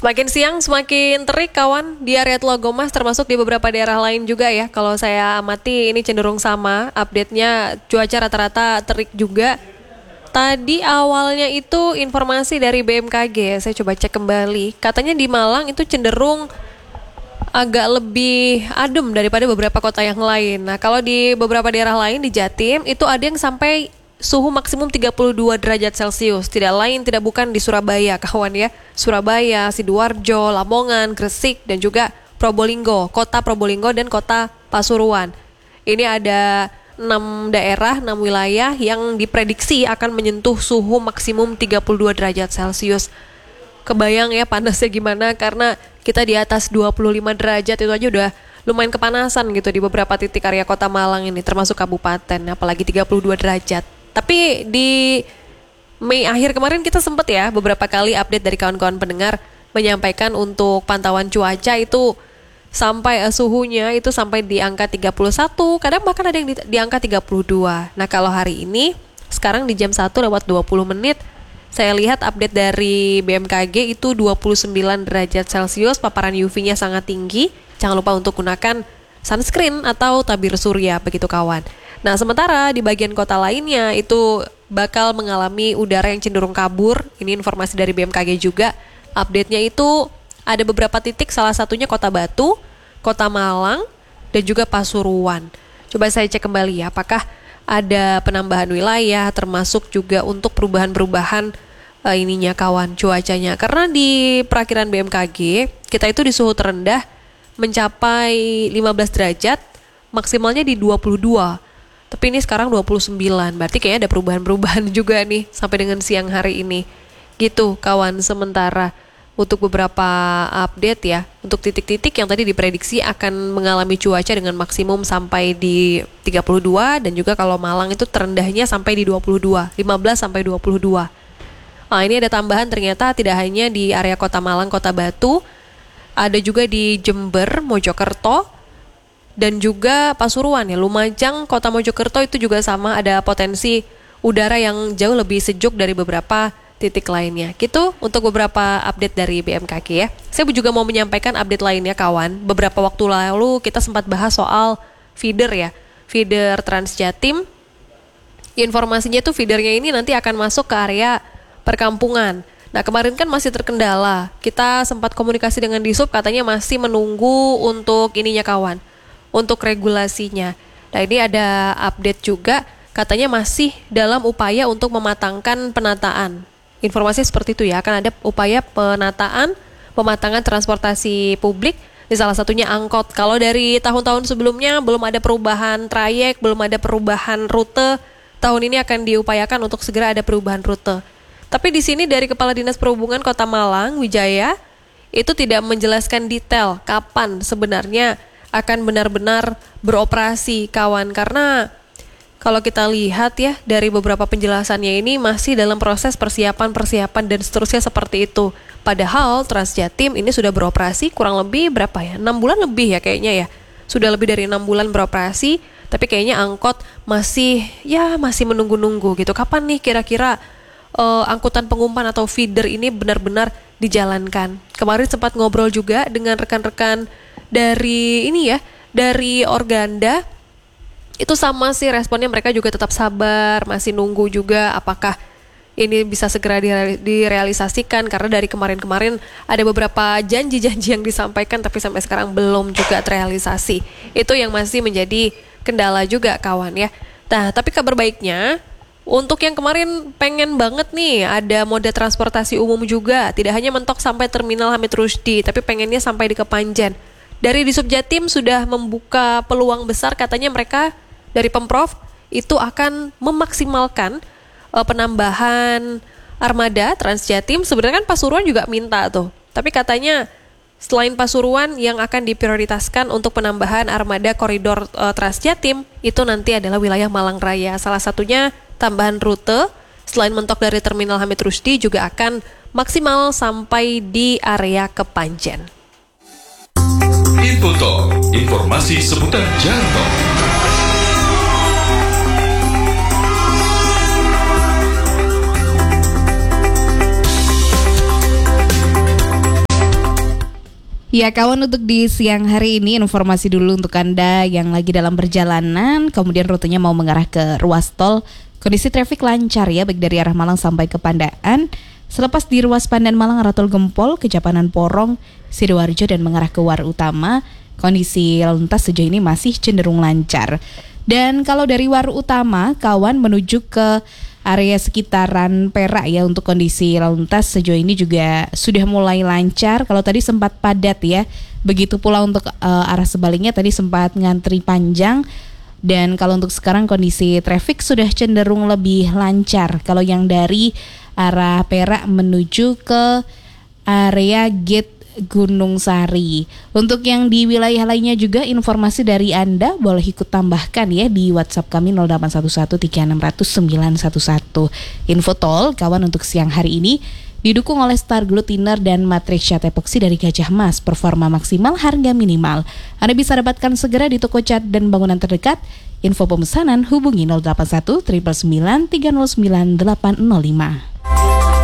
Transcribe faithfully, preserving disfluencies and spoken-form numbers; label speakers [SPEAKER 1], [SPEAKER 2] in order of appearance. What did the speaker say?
[SPEAKER 1] Semakin siang semakin terik kawan di area Telagomas termasuk di beberapa daerah lain juga ya. Kalau saya amati ini cenderung sama update-nya, cuaca rata-rata terik juga. Tadi awalnya itu informasi dari B M K G, saya coba cek kembali. Katanya di Malang itu cenderung agak lebih adem daripada beberapa kota yang lain. Nah kalau di beberapa daerah lain di Jatim itu ada yang sampai suhu maksimum tiga puluh dua derajat Celcius. Tidak lain, tidak bukan di Surabaya, kawan ya. Surabaya, Sidoarjo, Lamongan, Gresik, dan juga Probolinggo. Kota Probolinggo dan kota Pasuruan. Ini ada enam daerah, enam wilayah yang diprediksi akan menyentuh suhu maksimum tiga puluh dua derajat Celcius. Kebayang ya panasnya gimana, karena kita di atas dua puluh lima derajat itu aja udah lumayan kepanasan gitu di beberapa titik area kota Malang ini, termasuk kabupaten, apalagi tiga puluh dua derajat. Tapi di Mei akhir kemarin kita sempat ya beberapa kali update dari kawan-kawan pendengar menyampaikan untuk pantauan cuaca itu sampai uh, suhunya itu sampai di angka tiga puluh satu, kadang bahkan ada yang di, di angka tiga puluh dua. Nah kalau hari ini, sekarang di jam satu lewat dua puluh menit, saya lihat update dari B M K G itu dua puluh sembilan derajat Celcius, paparan U V-nya sangat tinggi. Jangan lupa untuk gunakan sunscreen atau tabir surya begitu kawan. Nah sementara di bagian kota lainnya itu bakal mengalami udara yang cenderung kabur. Ini informasi dari B M K G juga. Update-nya itu ada beberapa titik, salah satunya Kota Batu, Kota Malang, dan juga Pasuruan. Coba saya cek kembali ya, apakah ada penambahan wilayah termasuk juga untuk perubahan-perubahan uh, ininya kawan cuacanya. Karena di perakiran B M K G kita itu di suhu terendah mencapai lima belas derajat, maksimalnya di dua puluh dua. Tapi ini sekarang dua puluh sembilan, berarti kayaknya ada perubahan-perubahan juga nih sampai dengan siang hari ini. Gitu kawan, sementara untuk beberapa update ya, untuk titik-titik yang tadi diprediksi akan mengalami cuaca dengan maksimum sampai di tiga puluh dua, dan juga kalau Malang itu terendahnya sampai di dua puluh dua, lima belas sampai dua puluh dua. Nah ini ada tambahan ternyata tidak hanya di area Kota Malang, Kota Batu, ada juga di Jember, Mojokerto, dan juga Pasuruan ya. Lumajang, Kota Mojokerto itu juga sama, ada potensi udara yang jauh lebih sejuk dari beberapa titik lainnya. Gitu untuk beberapa update dari B M K G ya. Saya juga mau menyampaikan update lainnya kawan. Beberapa waktu lalu kita sempat bahas soal feeder ya, feeder Trans Jatim. Informasinya tuh feedernya ini nanti akan masuk ke area perkampungan. Nah kemarin kan masih terkendala. Kita sempat komunikasi dengan Disub, katanya masih menunggu untuk ininya kawan, untuk regulasinya. Nah ini ada update juga, katanya masih dalam upaya untuk mematangkan penataan. Informasi seperti itu ya, akan ada upaya penataan, pematangan transportasi publik, di salah satunya angkot. Kalau dari tahun-tahun sebelumnya belum ada perubahan trayek, belum ada perubahan rute, tahun ini akan diupayakan untuk segera ada perubahan rute. Tapi di sini dari Kepala Dinas Perhubungan Kota Malang, Wijaya, itu tidak menjelaskan detail kapan sebenarnya akan benar-benar beroperasi kawan, karena kalau kita lihat ya dari beberapa penjelasannya ini masih dalam proses persiapan-persiapan dan seterusnya seperti itu. Padahal Trans Jatim ini sudah beroperasi kurang lebih berapa ya? enam bulan lebih ya kayaknya ya. Sudah lebih dari enam bulan beroperasi, tapi kayaknya angkot masih ya masih menunggu-nunggu gitu. Kapan nih kira-kira uh, angkutan pengumpan atau feeder ini benar-benar dijalankan? Kemarin sempat ngobrol juga dengan rekan-rekan dari ini ya, dari Organda, itu sama sih responnya, mereka juga tetap sabar, masih nunggu juga apakah ini bisa segera direalisasikan, karena dari kemarin-kemarin ada beberapa janji-janji yang disampaikan tapi sampai sekarang belum juga terrealisasi. Itu yang masih menjadi kendala juga kawan ya. Nah tapi kabar baiknya, untuk yang kemarin pengen banget nih ada moda transportasi umum juga, tidak hanya mentok sampai Terminal Hamid Rusdi, tapi pengennya sampai di Kepanjen. Dari Disub Jatim sudah membuka peluang besar, katanya mereka dari Pemprov itu akan memaksimalkan uh, penambahan armada Trans Jatim. Sebenarnya kan Pasuruan juga minta tuh, tapi katanya selain Pasuruan yang akan diprioritaskan untuk penambahan armada koridor uh, Trans Jatim itu nanti adalah wilayah Malang Raya. Salah satunya tambahan rute selain mentok dari Terminal Hamid Rusdi juga akan maksimal sampai di area Kepanjen.
[SPEAKER 2] Info Talk, informasi seputar jalan tol.
[SPEAKER 3] Ya kawan, untuk di siang hari ini informasi dulu untuk Anda yang lagi dalam perjalanan kemudian rutenya mau mengarah ke ruas tol. Kondisi trafik lancar ya, baik dari arah Malang sampai ke Pandaan. Selepas di ruas Pandan Malang arah tol Gempol, Kejapanan Porong, Sidoarjo dan mengarah ke War Utama, kondisi lalu lintas sejauh ini masih cenderung lancar. Dan kalau dari War Utama kawan menuju ke area sekitaran Perak ya, untuk kondisi lalu lintas sejauh ini juga sudah mulai lancar. Kalau tadi sempat padat ya, begitu pula untuk uh, arah sebaliknya tadi sempat ngantri panjang. Dan kalau untuk sekarang kondisi traffic sudah cenderung lebih lancar. Kalau yang dari arah Perak menuju ke area gate Gunung Sari. Untuk yang di wilayah lainnya juga informasi dari Anda boleh ikut tambahkan ya di WhatsApp kami nol delapan satu satu tiga enam nol nol sembilan satu satu. Info tol kawan untuk siang hari ini didukung oleh Star Glutiner dan Matrix Cat Epoxy dari Gajah Mas, performa maksimal, harga minimal. Anda bisa dapatkan segera di toko cat dan bangunan terdekat. Info pemesanan hubungi nol delapan satu sembilan sembilan tiga nol sembilan delapan nol lima.